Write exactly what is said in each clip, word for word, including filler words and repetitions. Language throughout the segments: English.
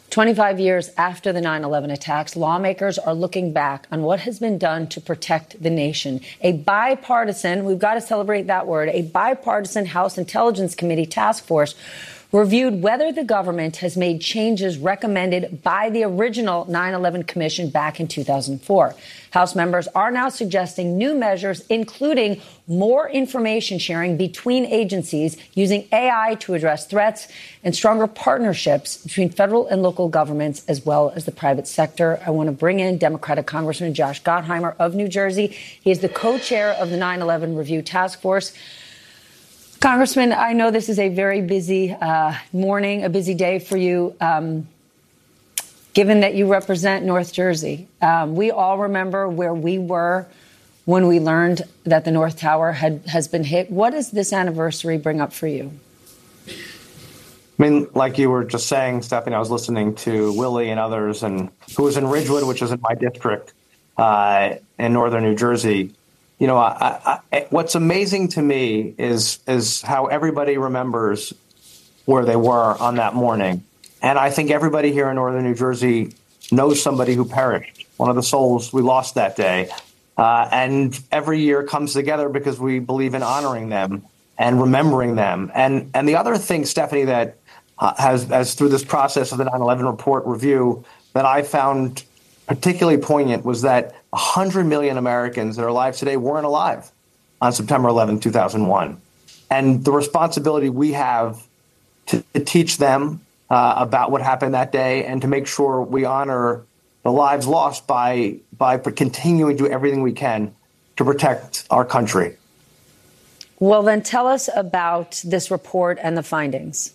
twenty-five years after the nine eleven attacks, lawmakers are looking back on what has been done to protect the nation. A bipartisan, we've got to celebrate that word, a bipartisan House Intelligence Committee task force reviewed whether the government has made changes recommended by the original nine eleven Commission back in two thousand four. House members are now suggesting new measures, including more information sharing between agencies using A I to address threats and stronger partnerships between federal and local governments, as well as the private sector. I want to bring in Democratic Congressman Josh Gottheimer of New Jersey. He is the co-chair of the nine eleven Review Task Force. Congressman, I know this is a very busy uh, morning, a busy day for you, um, given that you represent North Jersey. Um, we all remember where we were when we learned that the North Tower had has been hit. What does this anniversary bring up for you? I mean, like you were just saying, Stephanie, I was listening to Willie and others, and who was in Ridgewood, which is in my district uh, in northern New Jersey. You know, I, I, what's amazing to me is is how everybody remembers where they were on that morning. And I think everybody here in northern New Jersey knows somebody who perished, one of the souls we lost that day. Uh, and every year comes together because we believe in honoring them and remembering them. And and the other thing, Stephanie, that uh, has, has through this process of the nine eleven report review that I found particularly poignant was that one hundred million Americans that are alive today weren't alive on September eleventh, two thousand one. And the responsibility we have to, to teach them uh, about what happened that day and to make sure we honor the lives lost by by continuing to do everything we can to protect our country. Well, then tell us about this report and the findings.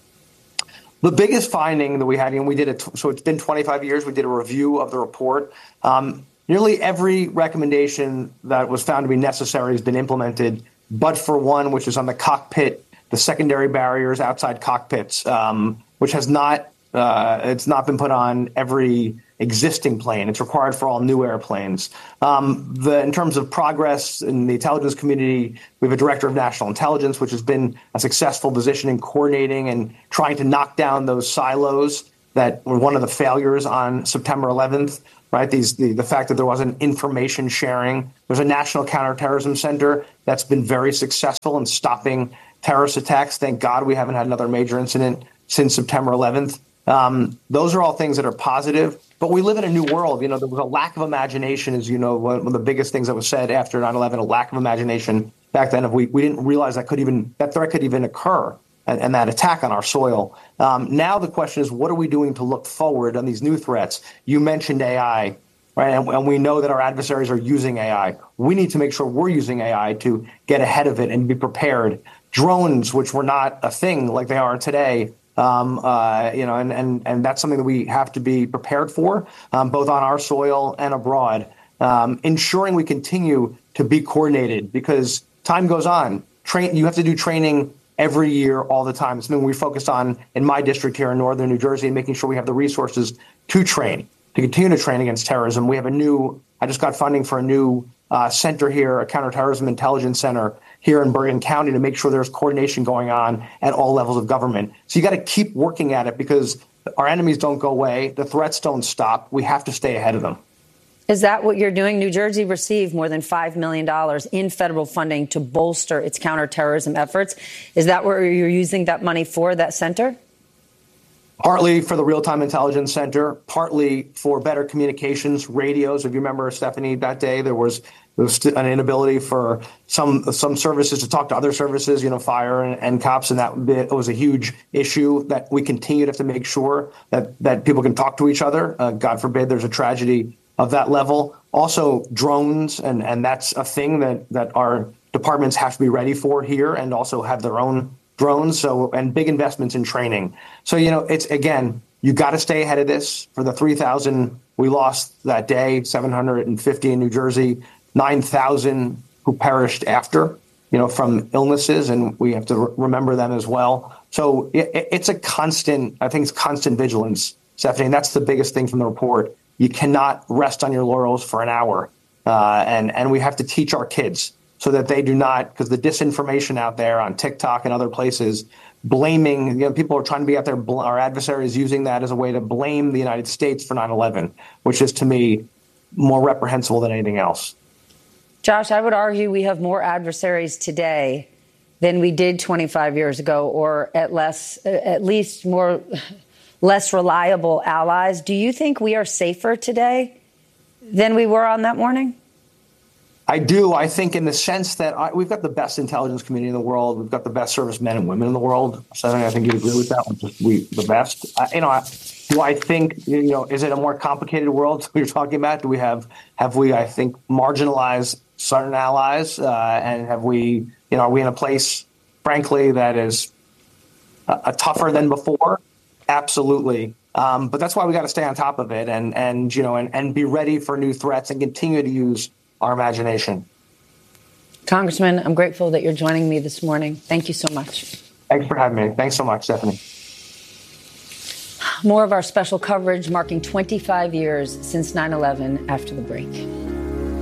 The biggest finding that we had, and we did it, so it's been twenty-five years, we did a review of the report. Um, nearly every recommendation that was found to be necessary has been implemented, but for one, which is on the cockpit, the secondary barriers outside cockpits, um, which has not, uh, it's not been put on every existing plane. It's required for all new airplanes. Um, the, in terms of progress in the intelligence community, we have a director of national intelligence, which has been a successful position in coordinating and trying to knock down those silos that were one of the failures on September eleventh, right? These, the, the fact that there wasn't information sharing. There's a national counterterrorism center that's been very successful in stopping terrorist attacks. Thank God we haven't had another major incident since September eleventh. Um, those are all things that are positive. But we live in a new world. You know, there was a lack of imagination, as you know, one of the biggest things that was said after nine eleven, a lack of imagination back then. If we, we didn't realize that could even that threat could even occur and, and that attack on our soil. Um, now the question is, what are we doing to look forward on these new threats? You mentioned A I, right? And, and we know that our adversaries are using A I. We need to make sure we're using A I to get ahead of it and be prepared. Drones, which were not a thing like they are today. Um, uh, you know, and, and, and that's something that we have to be prepared for, um, both on our soil and abroad, um, ensuring we continue to be coordinated because time goes on. Train, you have to do training every year, all the time. It's something we focused on in my district here in northern New Jersey, making sure we have the resources to train, to continue to train against terrorism. We have a new, I just got funding for a new uh, center here, a counterterrorism intelligence center here in Bergen County to make sure there's coordination going on at all levels of government. So you got to keep working at it because our enemies don't go away. The threats don't stop. We have to stay ahead of them. Is that what you're doing? New Jersey received more than five million dollars in federal funding to bolster its counterterrorism efforts. Is that where you're using that money for, that center? Partly for the Real-Time Intelligence Center, partly for better communications, radios. If you remember, Stephanie, that day there was, there was an inability for some some services to talk to other services, you know, fire and, and cops, and that was a huge issue that we continue to have to make sure that, that people can talk to each other. Uh, God forbid there's a tragedy of that level. Also, drones, and, and that's a thing that, that our departments have to be ready for here and also have their own drones, so and big investments in training. So, you know, it's, again, you got to stay ahead of this. For the three thousand we lost that day, seven hundred fifty in New Jersey, nine thousand who perished after, you know, from illnesses, and we have to re- remember them as well. So it, it's a constant, I think it's constant vigilance, Stephanie, and that's the biggest thing from the report. You cannot rest on your laurels for an hour, uh, and, and we have to teach our kids so that they do not, because the disinformation out there on TikTok and other places blaming, you know, people are trying to be out there, our adversaries using that as a way to blame the United States for nine eleven, which is to me more reprehensible than anything else. Josh, I would argue we have more adversaries today than we did twenty-five years ago, or at less, at least more less reliable allies. Do you think we are safer today than we were on that morning? I do. I think in the sense that I, we've got the best intelligence community in the world. We've got the best servicemen and women in the world. So I think you'd agree with that. We're just we the best. Uh, you know, I, do I think, you know, is it a more complicated world you're talking about? Do we have, have we, I think, marginalized certain allies? Uh, and have we, you know, are we in a place, frankly, that is uh, a tougher than before? Absolutely. Um, but that's why we got to stay on top of it and, and you know, and, and be ready for new threats and continue to use our imagination. Congressman, I'm grateful that you're joining me this morning. Thank you so much. Thanks for having me. Thanks so much, Stephanie. More of our special coverage marking twenty-five years since nine eleven after the break.